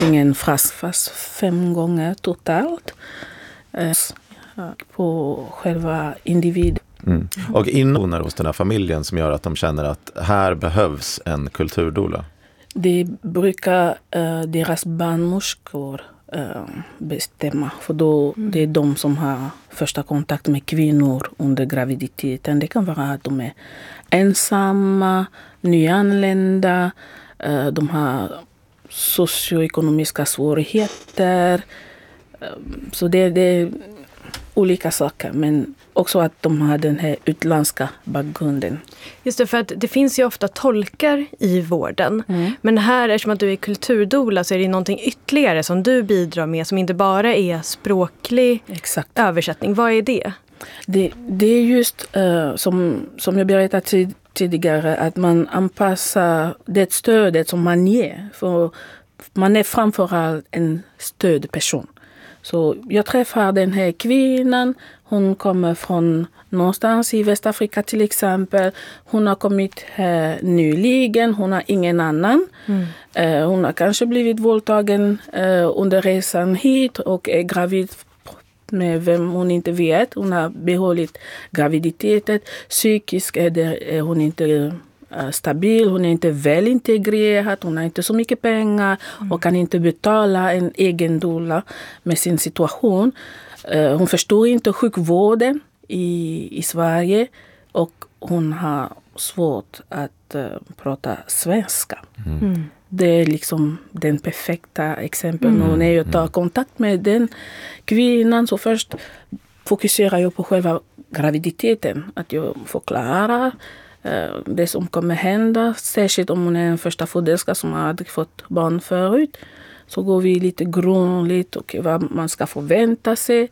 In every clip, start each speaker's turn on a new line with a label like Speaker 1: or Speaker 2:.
Speaker 1: Ingen fast 5 gånger totalt på själva individ.
Speaker 2: Mm. Och innovationer hos den här familjen som gör att de känner att här behövs en kulturdoula?
Speaker 1: Det brukar deras barnmorskor bestämma. För då det är de som har första kontakt med kvinnor under graviditeten. Det kan vara att de är ensamma, nyanlända, de har socioekonomiska svårigheter. Så det är olika saker, men också att de har den här utländska bakgrunden.
Speaker 3: Just det, för att det finns ju ofta tolkar i vården. Men här, eftersom att du är kulturdoula, så är det någonting ytterligare som du bidrar med som inte bara är språklig översättning. Vad är det?
Speaker 1: Det är just som jag berättade tidigare, att man anpassar det stödet som man ger. För man är framförallt en stödperson. Så jag träffar den här kvinnan, hon kommer från någonstans i Västafrika till exempel. Hon har kommit här nyligen, hon har ingen annan. Hon har kanske blivit våldtagen under resan hit och är gravid med vem hon inte vet. Hon har behållit graviditeten. Psykiskt är hon inte stabil, hon är inte väl integrerad, hon har inte så mycket pengar och kan inte betala en egen doula med sin situation. Hon förstår inte sjukvården i Sverige och hon har svårt att prata svenska. Det är liksom den perfekta exempel. Och när jag tar kontakt med den kvinnan så först fokuserar jag på själva graviditeten. Att jag förklarar det som kommer hända, särskilt om hon är en första föderska som aldrig fått barn förut. Så går vi lite grundligt och vad man ska förvänta sig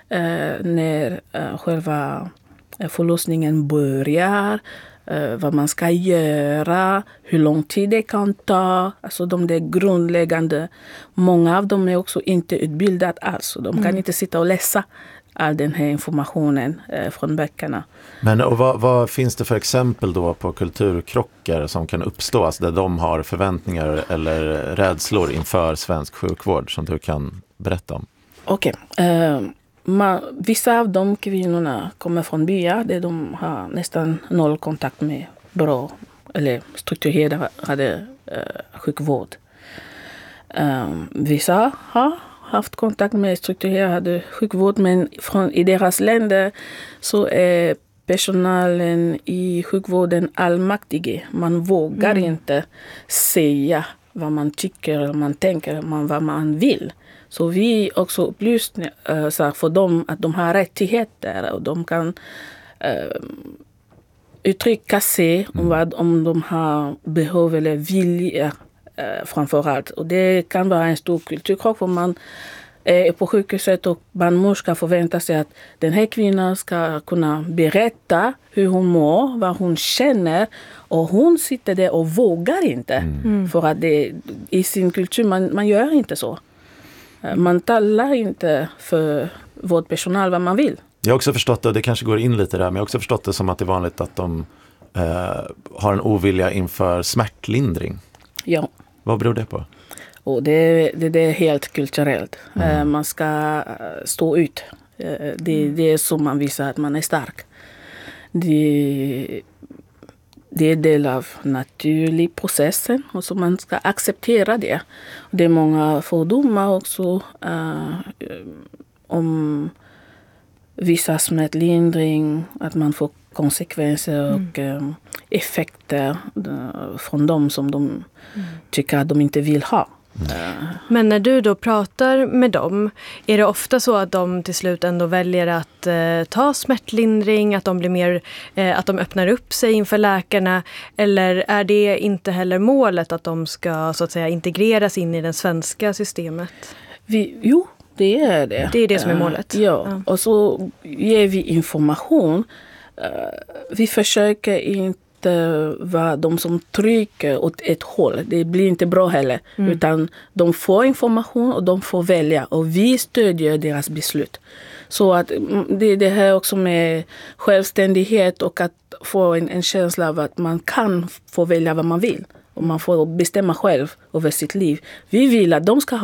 Speaker 1: när själva förlossningen börjar, vad man ska göra, hur lång tid det kan ta. Alltså de där grundläggande, många av dem är också inte utbildade alls. De kan inte sitta och läsa all den här informationen från böckerna.
Speaker 2: Men och vad finns det för exempel då på kulturkrockar som kan uppstå, alltså där de har förväntningar eller rädslor inför svensk sjukvård som du kan berätta om?
Speaker 1: Okej. Vissa av de kvinnorna kommer från byar där de har nästan noll kontakt med bra eller strukturerade sjukvård. Vissa har haft kontakt med strukturerad sjukvård, men i deras länder så är personalen i sjukvården allmäktiga. Man vågar inte säga vad man tycker, vad man tänker, vad man vill. Så vi också upplyser för dem att de har rättigheter och de kan uttrycka sig om de har behov eller vilja framförallt. Och det kan vara en stor kulturkrock för man är på sjukhuset och barnmorska förväntar sig att den här kvinnan ska kunna berätta hur hon mår, vad hon känner, och hon sitter där och vågar inte. För att i sin kultur man gör inte så. Man talar inte för vårdpersonal vad man vill.
Speaker 2: Jag har också förstått det, och det kanske går in lite där, men jag har också förstått det som att det är vanligt att de har en ovilja inför smärtlindring.
Speaker 1: Ja.
Speaker 2: Vad beror det på?
Speaker 1: Och det är helt kulturellt. Man ska stå ut. Det är så man visar att man är stark. Det är del av naturlig processen och så man ska acceptera det. Det är många fördomar också om vissa smärtlindring, att man får konsekvenser och effekter från dem som de tycker att de inte vill ha.
Speaker 3: Men när du då pratar med dem, är det ofta så att de till slut ändå väljer att ta smärtlindring, att de blir mer, att de öppnar upp sig inför läkarna, eller är det inte heller målet att de ska så att säga integreras in i det svenska systemet?
Speaker 1: Jo, det är det.
Speaker 3: Det är det som är målet?
Speaker 1: Ja, och så ger vi information. Vi försöker inte vara de som trycker åt ett håll. Det blir inte bra heller. Utan de får information och de får välja. Och vi stödjer deras beslut. Så att det här också med självständighet och att få en känsla av att man kan få välja vad man vill. Och man får bestämma själv över sitt liv. Vi vill att de ska